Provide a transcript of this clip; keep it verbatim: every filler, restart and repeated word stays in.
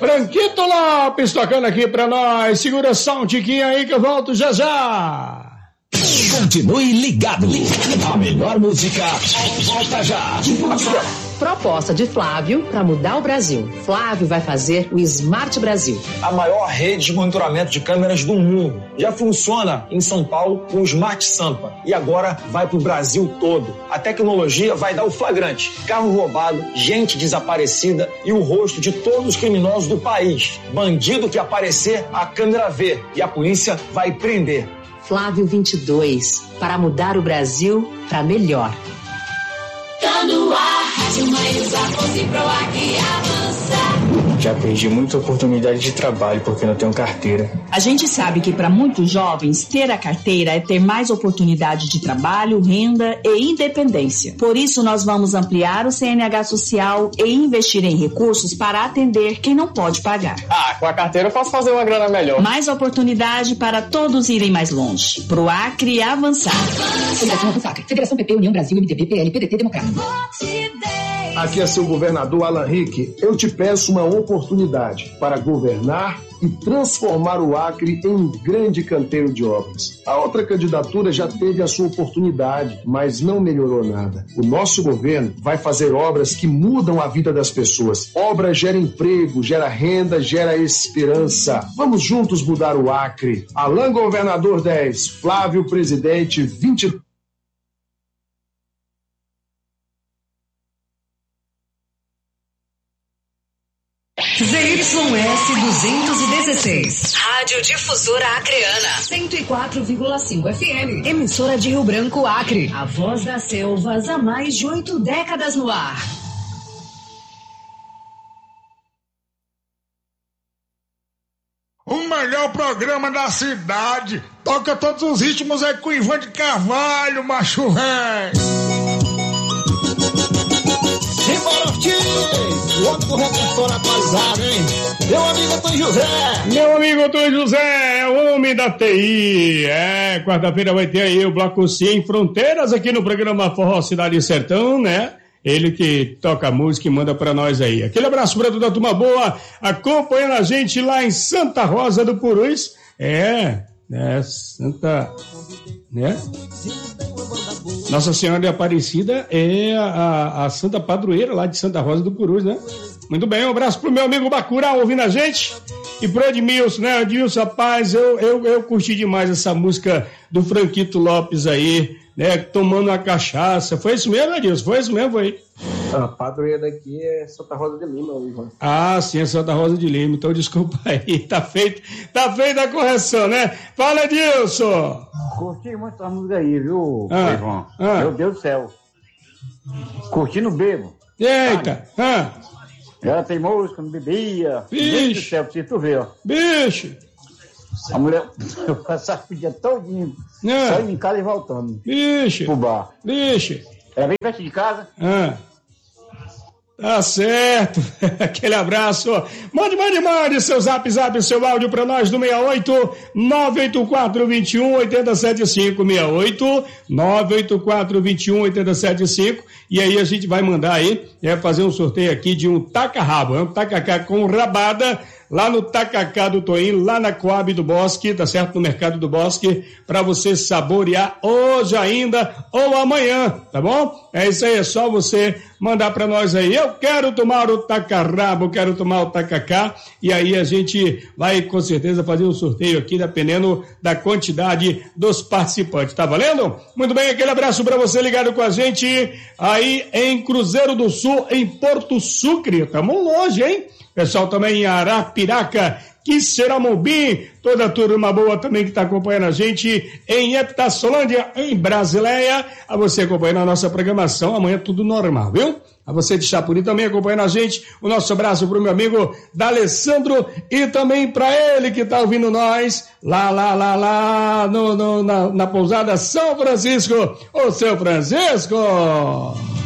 Franquito Lopes tocando aqui pra nós. Segura só um tiquinho aí que eu volto já já. Continue ligado. A melhor música volta já. Proposta de Flávio para mudar o Brasil. Flávio vai fazer o Smart Brasil. A maior rede de monitoramento de câmeras do mundo. Já funciona em São Paulo com o Smart Sampa. E agora vai pro Brasil todo. A tecnologia vai dar o flagrante. Carro roubado, gente desaparecida e o rosto de todos os criminosos do país. Bandido que aparecer, a câmera vê. E a polícia vai prender. Flávio vinte e dois, para mudar o Brasil para melhor. Tá no ar, Rádio Maísa, Fosse Proac e avança. Já perdi muita oportunidade de trabalho porque não tenho carteira. A gente sabe que para muitos jovens, ter a carteira é ter mais oportunidade de trabalho, renda e independência. Por isso, nós vamos ampliar o C N H social e investir em recursos para atender quem não pode pagar. Ah, com a carteira eu posso fazer uma grana melhor. Mais oportunidade para todos irem mais longe. Proacre e avançar. Federação Avançar. Federação P P, União Brasil, M D B, P L, P D T, Democrata. Aqui é seu governador Alan Rick. Eu te peço uma oportunidade para governar e transformar o Acre em um grande canteiro de obras. A outra candidatura já teve a sua oportunidade, mas não melhorou nada. O nosso governo vai fazer obras que mudam a vida das pessoas. Obra gera emprego, gera renda, gera esperança. Vamos juntos mudar o Acre. Alan Governador dez, Flávio Presidente vinte. Z Y S duzentos e dezesseis. Rádio Difusora Acreana. cento e quatro vírgula cinco F M. Emissora de Rio Branco, Acre. A voz das selvas há mais de oito décadas no ar. O melhor programa da cidade. Toca todos os ritmos aí com o Ivan de Carvalho, macho ré. O homem do repertório atualizado, hein? Meu amigo Antônio José. Meu amigo Antônio José, é o homem da T I. É, quarta-feira vai ter aí o Bloco Sem Fronteiras aqui no programa Forró Cidade e Sertão, né? Ele que toca música e manda pra nós aí. Aquele abraço pra toda a turma boa, acompanhando a gente lá em Santa Rosa do Purus. É, né? Santa... né? Nossa Senhora de Aparecida é a, a, a Santa Padroeira lá de Santa Rosa do Purus, né? Muito bem, um abraço pro meu amigo Bacurau ouvindo a gente e pro Edmilson, né? Edmilson, rapaz, eu, eu, eu curti demais essa música do Franquito Lopes aí, né? Tomando uma cachaça. Foi isso mesmo, Edmilson? Foi isso mesmo, foi? A padroeira daqui é Santa Rosa de Lima, Ivan. Ah, sim, é Santa Rosa de Lima, então desculpa aí, tá feito, tá feita a correção, né? Fala, Edilson! Curti muito a música aí, viu, ah, Ivan? Ah. Meu Deus do céu. Curtindo bebo. Eita! Ah. Ela tem música, não bebia. Bicho! Meu Deus do céu, preciso tu ver, ó. Bicho! A mulher passava o dia todinho, ah. só indo em casa e voltando. Bicho! Pro bar. Bicho! Era bem perto de casa. Ah. Tá certo, aquele abraço. Mande, mande, mande seu zap, zap, seu áudio pra nós no seis oito nove oito quatro dois um oito sete cinco, seis oito nove oito quatro dois um oito sete cinco, e aí a gente vai mandar aí, é fazer um sorteio aqui de um taca-rabo, é um tacacá com rabada, lá no Tacacá do Toim, lá na Coab do Bosque, tá certo? No Mercado do Bosque, para você saborear hoje ainda ou amanhã, tá bom? É isso aí, é só você mandar para nós aí. Eu quero tomar o tacarrabo, quero tomar o tacacá, e aí a gente vai com certeza fazer um sorteio aqui, dependendo da quantidade dos participantes, tá valendo? Muito bem, aquele abraço para você ligado com a gente aí em Cruzeiro do Sul, em Porto Sucre, tamo longe, hein? Pessoal também em Arapiraca, Quixeramobim, toda a turma boa também que está acompanhando a gente em Epitaçolândia, em Brasileia, a você acompanhando a nossa programação, amanhã tudo normal, viu? A você de Chapuri também acompanhando a gente, o nosso abraço para o meu amigo D'Alessandro e também para ele que está ouvindo nós, lá, lá, lá, lá, no, no, na, na pousada São Francisco, ô seu Francisco!